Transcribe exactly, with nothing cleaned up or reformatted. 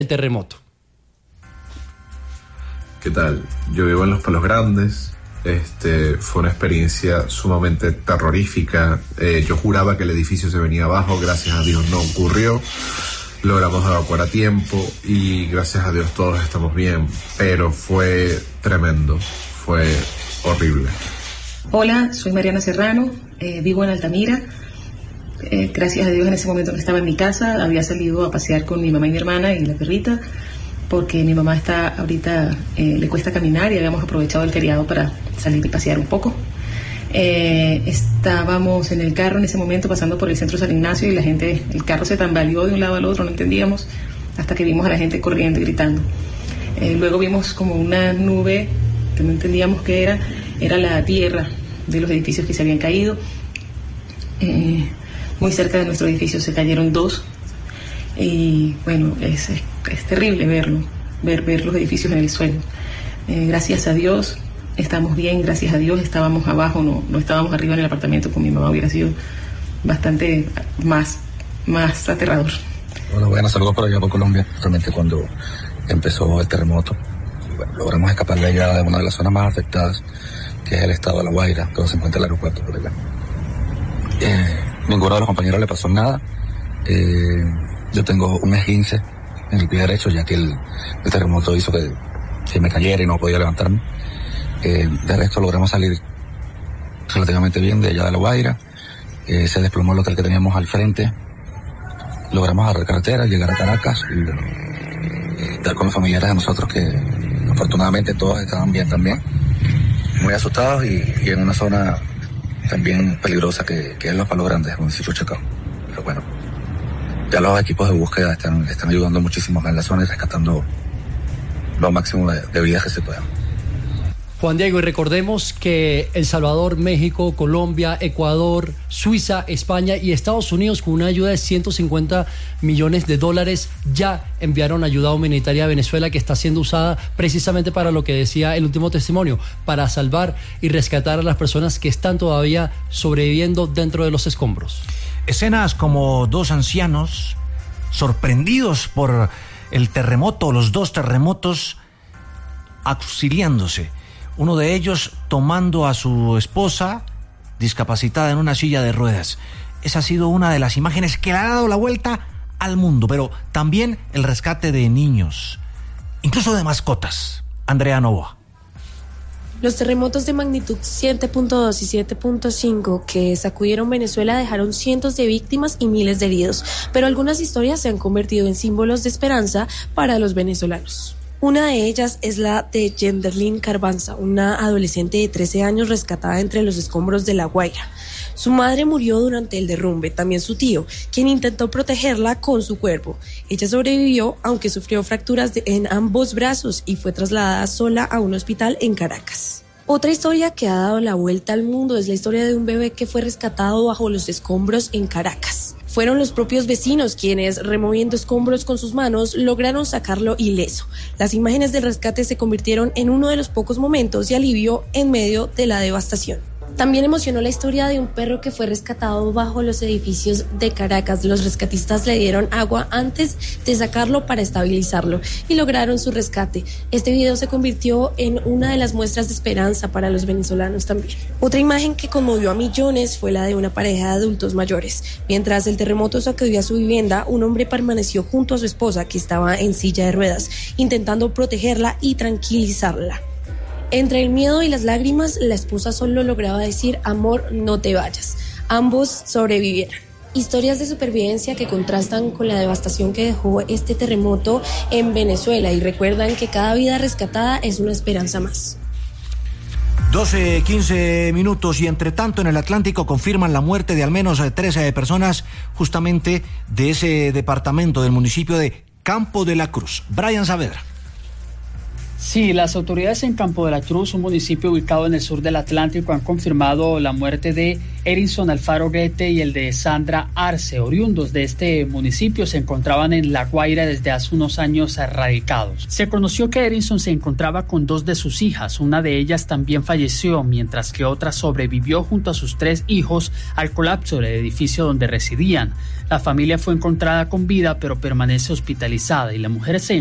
el terremoto. ¿Qué tal? Yo vivo en Los Palos Grandes. Este, fue una experiencia sumamente terrorífica. Eh, yo juraba que el edificio se venía abajo, gracias a Dios no ocurrió. Logramos evacuar a tiempo y gracias a Dios todos estamos bien, pero fue tremendo, fue horrible. Hola, soy Mariana Serrano, eh, vivo en Altamira. Eh, gracias a Dios en ese momento no estaba en mi casa, había salido a pasear con mi mamá y mi hermana y la perrita, porque mi mamá está ahorita, eh, le cuesta caminar y habíamos aprovechado el feriado para salir y pasear un poco. Eh, estábamos en el carro en ese momento pasando por el centro San Ignacio y la gente, el carro se tambaleó de un lado al otro, no entendíamos, hasta que vimos a la gente corriendo y gritando. Eh, luego vimos como una nube que no entendíamos qué era, era la tierra de los edificios que se habían caído. Eh, muy cerca de nuestro edificio se cayeron dos y bueno, es, es, es terrible verlo, ver, ver los edificios en el suelo. Eh, gracias a Dios estamos bien, gracias a Dios estábamos abajo, no, no estábamos arriba en el apartamento con mi mamá, hubiera sido bastante más, más aterrador. Bueno, buenas, saludos por allá por Colombia, realmente cuando empezó el terremoto. Bueno, logramos escapar de allá de una de las zonas más afectadas, que es el estado de La Guaira, donde se encuentra el aeropuerto por allá. Eh, ninguno de los compañeros le pasó nada. Eh, yo tengo un esguince en el pie derecho, ya que el, el terremoto hizo que, que me cayera y no podía levantarme. Eh, de resto logramos salir relativamente bien de allá de La Guaira. Eh, se desplomó el hotel que teníamos al frente. Logramos agarrar carretera, llegar a Caracas y bueno, eh, estar con los familiares de nosotros que afortunadamente todos estaban bien también. Muy asustados y, y en una zona también peligrosa que, que es Los Palos Grandes, municipio de Chacao. Pero bueno, ya los equipos de búsqueda están, están ayudando muchísimo en la zona y rescatando lo máximo de, de vidas que se puedan. Juan Diego, y recordemos que El Salvador, México, Colombia, Ecuador, Suiza, España y Estados Unidos, con una ayuda de ciento cincuenta millones de dólares, ya enviaron ayuda humanitaria a Venezuela, que está siendo usada precisamente para lo que decía el último testimonio, para salvar y rescatar a las personas que están todavía sobreviviendo dentro de los escombros. Escenas como dos ancianos sorprendidos por el terremoto, los dos terremotos, auxiliándose. Uno de ellos tomando a su esposa discapacitada en una silla de ruedas. Esa ha sido una de las imágenes que le ha dado la vuelta al mundo, pero también el rescate de niños, incluso de mascotas. Andrea Novoa. Los terremotos de magnitud siete punto dos y siete punto cinco que sacudieron Venezuela dejaron cientos de víctimas y miles de heridos, pero algunas historias se han convertido en símbolos de esperanza para los venezolanos. Una de ellas es la de Genderlyn Carbanza, una adolescente de trece años rescatada entre los escombros de La Guaira. Su madre murió durante el derrumbe, también su tío, quien intentó protegerla con su cuerpo. Ella sobrevivió, aunque sufrió fracturas de, en ambos brazos y fue trasladada sola a un hospital en Caracas. Otra historia que ha dado la vuelta al mundo es la historia de un bebé que fue rescatado bajo los escombros en Caracas. Fueron los propios vecinos quienes, removiendo escombros con sus manos, lograron sacarlo ileso. Las imágenes del rescate se convirtieron en uno de los pocos momentos de alivio en medio de la devastación. También emocionó la historia de un perro que fue rescatado bajo los edificios de Caracas. Los rescatistas le dieron agua antes de sacarlo para estabilizarlo y lograron su rescate. Este video se convirtió en una de las muestras de esperanza para los venezolanos también. Otra imagen que conmovió a millones fue la de una pareja de adultos mayores. Mientras el terremoto sacudió a su vivienda, un hombre permaneció junto a su esposa, que estaba en silla de ruedas, intentando protegerla y tranquilizarla. Entre el miedo y las lágrimas, la esposa solo lograba decir: amor, no te vayas. Ambos sobrevivieron. Historias de supervivencia que contrastan con la devastación que dejó este terremoto en Venezuela y recuerdan que cada vida rescatada es una esperanza más. doce, quince minutos y entre tanto en el Atlántico confirman la muerte de al menos trece personas justamente de ese departamento del municipio de Campo de la Cruz. Brian Saavedra. Sí, las autoridades en Campo de la Cruz, un municipio ubicado en el sur del Atlántico, han confirmado la muerte de Erinson Alfaro Guete y el de Sandra Arce. Oriundos de este municipio se encontraban en La Guaira desde hace unos años radicados. Se conoció que Erinson se encontraba con dos de sus hijas. Una de ellas también falleció, mientras que otra sobrevivió junto a sus tres hijos al colapso del edificio donde residían. La familia fue encontrada con vida, pero permanece hospitalizada y la mujer se